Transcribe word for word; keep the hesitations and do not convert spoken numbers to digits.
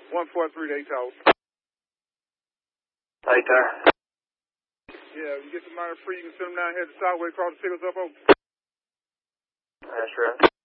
one four three to eight Tower. Right there. Yeah, you get some minor free, you can send them down here to Southway, cross the signals up over. That's right.